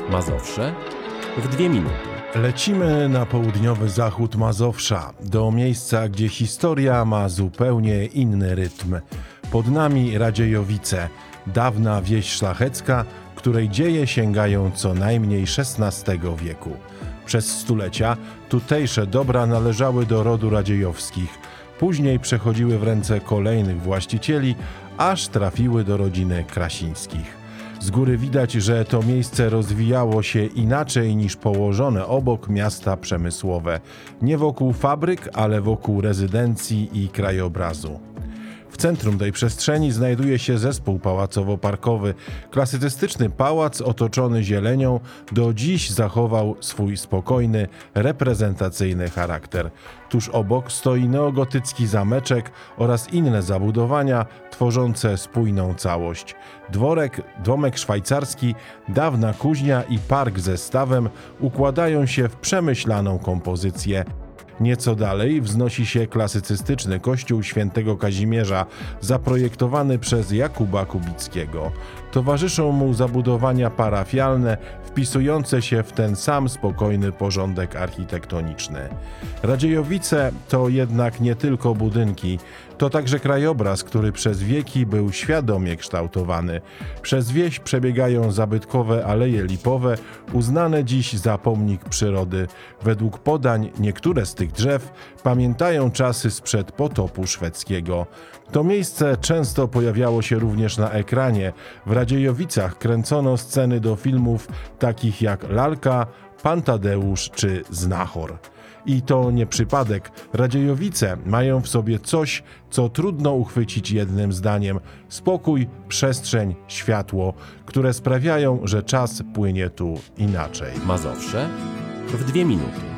Mazowsze w 2 minuty. Lecimy na południowy zachód Mazowsza, do miejsca, gdzie historia ma zupełnie inny rytm. Pod nami Radziejowice, dawna wieś szlachecka, której dzieje sięgają co najmniej XVI wieku. Przez stulecia tutejsze dobra należały do rodu Radziejowskich. Później przechodziły w ręce kolejnych właścicieli, aż trafiły do rodziny Krasińskich. Z góry widać, że to miejsce rozwijało się inaczej niż położone obok miasta przemysłowe. Nie wokół fabryk, ale wokół rezydencji i krajobrazu. W centrum tej przestrzeni znajduje się zespół pałacowo-parkowy. Klasycystyczny pałac otoczony zielenią do dziś zachował swój spokojny, reprezentacyjny charakter. Tuż obok stoi neogotycki zameczek oraz inne zabudowania tworzące spójną całość. Dworek, domek szwajcarski, dawna kuźnia i park ze stawem układają się w przemyślaną kompozycję. Nieco dalej wznosi się klasycystyczny kościół świętego Kazimierza, zaprojektowany przez Jakuba Kubickiego. Towarzyszą mu zabudowania parafialne, wpisujące się w ten sam spokojny porządek architektoniczny. Radziejowice to jednak nie tylko budynki, to także krajobraz, który przez wieki był świadomie kształtowany. Przez wieś przebiegają zabytkowe aleje lipowe, uznane dziś za pomnik przyrody. Według podań niektóre z tych drzew pamiętają czasy sprzed potopu szwedzkiego. To miejsce często pojawiało się również na ekranie. W Radziejowicach kręcono sceny do filmów takich jak Lalka, Pan Tadeusz czy Znachor. I to nie przypadek. Radziejowice mają w sobie coś, co trudno uchwycić jednym zdaniem. Spokój, przestrzeń, światło, które sprawiają, że czas płynie tu inaczej. Mazowsze w 2 minuty.